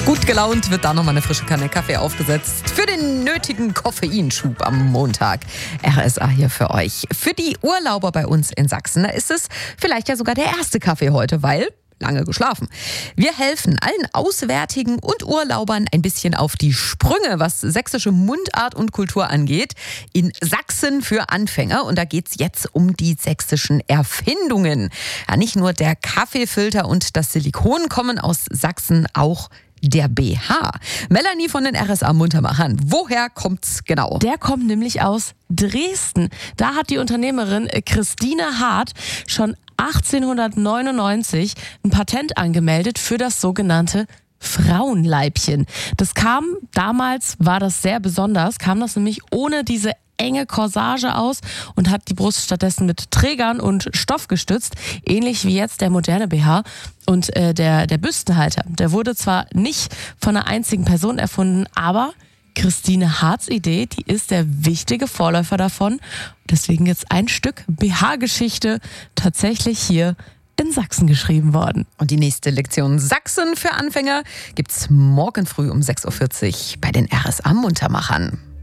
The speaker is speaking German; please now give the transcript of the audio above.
Gut gelaunt wird da nochmal eine frische Kanne Kaffee aufgesetzt für den nötigen Koffeinschub am Montag. RSA hier für euch. Für die Urlauber bei uns in Sachsen, da ist es vielleicht ja sogar der erste Kaffee heute, weil lange geschlafen. Wir helfen allen Auswärtigen und Urlaubern ein bisschen auf die Sprünge, was sächsische Mundart und Kultur angeht. In Sachsen für Anfänger. Und da geht's jetzt um die sächsischen Erfindungen. Ja, nicht nur der Kaffeefilter und das Silikon kommen aus Sachsen, auch der BH. Melanie von den RSA Muntermachern. Woher kommt's genau? Der kommt nämlich aus Dresden. Da hat die Unternehmerin Christine Hart schon 1899 ein Patent angemeldet für das sogenannte Frauenleibchen. Damals war das sehr besonders, kam das nämlich ohne diese enge Corsage aus und hat die Brust stattdessen mit Trägern und Stoff gestützt, ähnlich wie jetzt der moderne BH. Und der Büstenhalter, der wurde zwar nicht von einer einzigen Person erfunden, aber Christine Harts Idee, die ist der wichtige Vorläufer davon. Deswegen jetzt ein Stück BH-Geschichte tatsächlich hier in Sachsen geschrieben worden. Und die nächste Lektion Sachsen für Anfänger gibt's morgen früh um 6.40 Uhr bei den RSA Muntermachern.